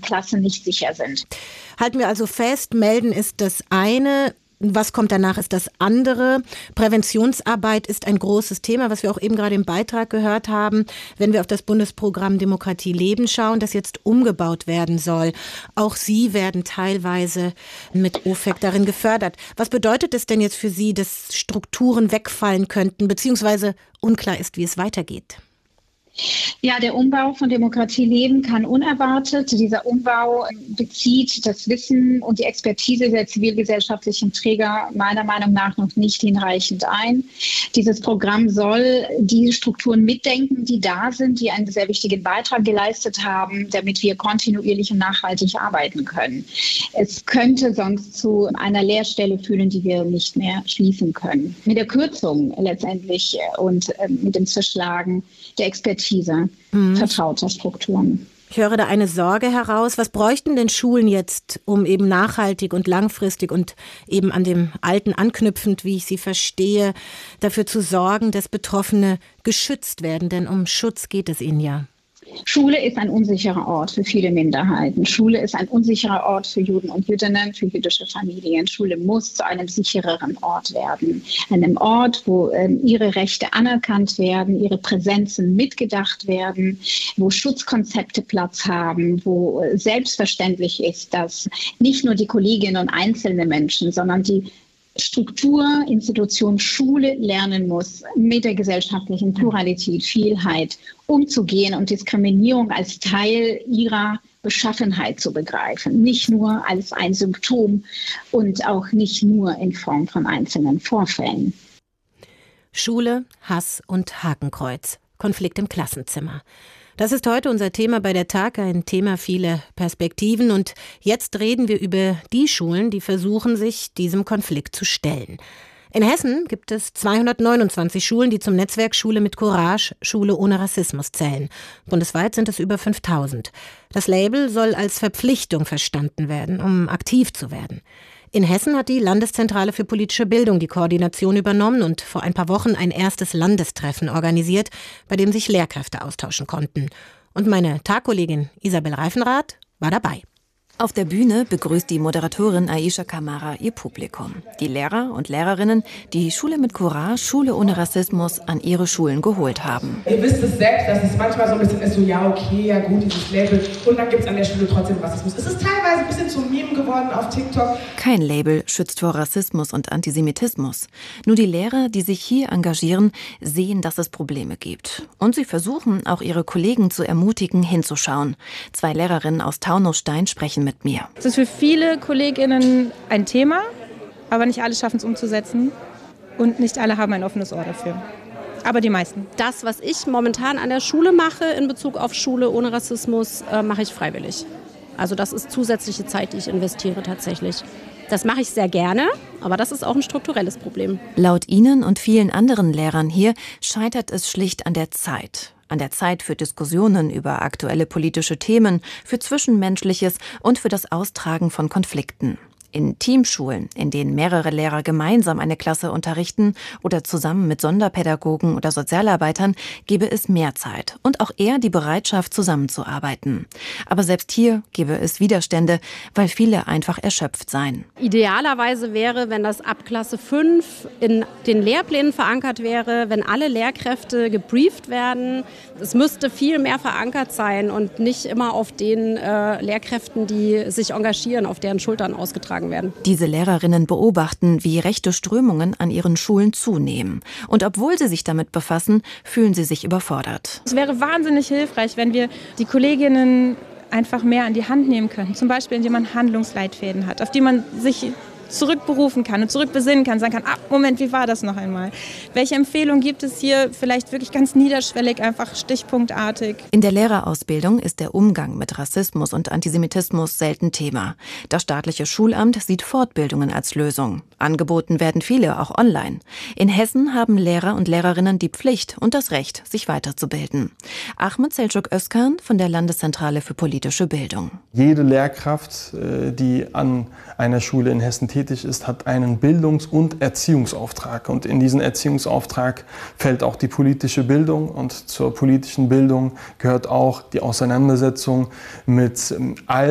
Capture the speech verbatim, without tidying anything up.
Klasse nicht sicher sind. Halten wir also fest, melden ist das eine. Was kommt danach, ist das andere. Präventionsarbeit ist ein großes Thema, was wir auch eben gerade im Beitrag gehört haben. Wenn wir auf das Bundesprogramm Demokratie leben schauen, das jetzt umgebaut werden soll. Auch Sie werden teilweise mit O F E C darin gefördert. Was bedeutet es denn jetzt für Sie, dass Strukturen wegfallen könnten, beziehungsweise unklar ist, wie es weitergeht? Ja, der Umbau von Demokratie leben kann unerwartet. Dieser Umbau bezieht das Wissen und die Expertise der zivilgesellschaftlichen Träger meiner Meinung nach noch nicht hinreichend ein. Dieses Programm soll die Strukturen mitdenken, die da sind, die einen sehr wichtigen Beitrag geleistet haben, damit wir kontinuierlich und nachhaltig arbeiten können. Es könnte sonst zu einer Leerstelle führen, die wir nicht mehr schließen können. Mit der Kürzung letztendlich und mit dem Zerschlagen der Expertise mhm. vertrauter Strukturen. Ich höre da eine Sorge heraus. Was bräuchten denn Schulen jetzt, um eben nachhaltig und langfristig und eben an dem Alten anknüpfend, wie ich sie verstehe, dafür zu sorgen, dass Betroffene geschützt werden? Denn um Schutz geht es ihnen ja. Schule ist ein unsicherer Ort für viele Minderheiten. Schule ist ein unsicherer Ort für Juden und Jüdinnen, für jüdische Familien. Schule muss zu einem sichereren Ort werden. Einem Ort, wo ähm, ihre Rechte anerkannt werden, ihre Präsenzen mitgedacht werden, wo Schutzkonzepte Platz haben, wo äh, selbstverständlich ist, dass nicht nur die Kolleginnen und einzelne Menschen, sondern die Struktur, Institution, Schule lernen muss, mit der gesellschaftlichen Pluralität, Vielheit umzugehen und Diskriminierung als Teil ihrer Beschaffenheit zu begreifen. Nicht nur als ein Symptom und auch nicht nur in Form von einzelnen Vorfällen. Schule, Hass und Hakenkreuz. Konflikt im Klassenzimmer. Das ist heute unser Thema bei der Tag, ein Thema vieler Perspektiven. Und jetzt reden wir über die Schulen, die versuchen, sich diesem Konflikt zu stellen. In Hessen gibt es zweihundertneunundzwanzig Schulen, die zum Netzwerk Schule mit Courage, Schule ohne Rassismus zählen. Bundesweit sind es über fünftausend. Das Label soll als Verpflichtung verstanden werden, um aktiv zu werden. In Hessen hat die Landeszentrale für politische Bildung die Koordination übernommen und vor ein paar Wochen ein erstes Landestreffen organisiert, bei dem sich Lehrkräfte austauschen konnten. Und meine Tagkollegin Isabel Reifenrath war dabei. Auf der Bühne begrüßt die Moderatorin Aisha Kamara ihr Publikum. Die Lehrer und Lehrerinnen, die Schule mit Courage, Schule ohne Rassismus an ihre Schulen geholt haben. Ihr wisst es selbst, dass es manchmal so ein bisschen ist, so ja okay, ja gut, dieses Label. Und dann gibt es an der Schule trotzdem Rassismus. Es ist teilweise ein bisschen zum Meme geworden auf TikTok. Kein Label schützt vor Rassismus und Antisemitismus. Nur die Lehrer, die sich hier engagieren, sehen, dass es Probleme gibt. Und sie versuchen, auch ihre Kollegen zu ermutigen, hinzuschauen. Zwei Lehrerinnen aus Taunusstein sprechen mit mir. Es ist für viele KollegInnen ein Thema, aber nicht alle schaffen es umzusetzen und nicht alle haben ein offenes Ohr dafür. Aber die meisten. Das, was ich momentan an der Schule mache in Bezug auf Schule ohne Rassismus, äh, mache ich freiwillig. Also das ist zusätzliche Zeit, die ich investiere tatsächlich. Das mache ich sehr gerne, aber das ist auch ein strukturelles Problem. Laut Ihnen und vielen anderen Lehrern hier scheitert es schlicht an der Zeit. An der Zeit für Diskussionen über aktuelle politische Themen, für Zwischenmenschliches und für das Austragen von Konflikten. In Teamschulen, in denen mehrere Lehrer gemeinsam eine Klasse unterrichten oder zusammen mit Sonderpädagogen oder Sozialarbeitern, gäbe es mehr Zeit und auch eher die Bereitschaft, zusammenzuarbeiten. Aber selbst hier gäbe es Widerstände, weil viele einfach erschöpft seien. Idealerweise wäre, wenn das ab Klasse fünf in den Lehrplänen verankert wäre, wenn alle Lehrkräfte gebrieft werden. Es müsste viel mehr verankert sein und nicht immer auf den äh, Lehrkräften, die sich engagieren, auf deren Schultern ausgetragen werden. Diese Lehrerinnen beobachten, wie rechte Strömungen an ihren Schulen zunehmen. Und obwohl sie sich damit befassen, fühlen sie sich überfordert. Es wäre wahnsinnig hilfreich, wenn wir die Kolleginnen einfach mehr an die Hand nehmen könnten. Zum Beispiel, indem man Handlungsleitfäden hat, auf die man sich zurückberufen kann und zurückbesinnen kann, sagen kann, ah, Moment, wie war das noch einmal? Welche Empfehlungen gibt es hier vielleicht wirklich ganz niederschwellig, einfach stichpunktartig? In der Lehrerausbildung ist der Umgang mit Rassismus und Antisemitismus selten Thema. Das staatliche Schulamt sieht Fortbildungen als Lösung. Angeboten werden viele, auch online. In Hessen haben Lehrer und Lehrerinnen die Pflicht und das Recht, sich weiterzubilden. Ahmed Selçuk Özkan von der Landeszentrale für politische Bildung. Jede Lehrkraft, die an einer Schule in Hessen tätig ist, hat einen Bildungs- und Erziehungsauftrag. Und in diesen Erziehungsauftrag fällt auch die politische Bildung. Und zur politischen Bildung gehört auch die Auseinandersetzung mit all